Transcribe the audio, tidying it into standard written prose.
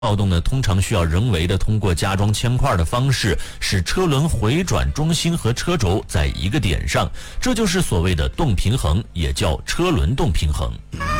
调动呢，通常需要人为的通过加装铅块的方式，使车轮回转中心和车轴在一个点上，这就是所谓的动平衡，也叫车轮动平衡。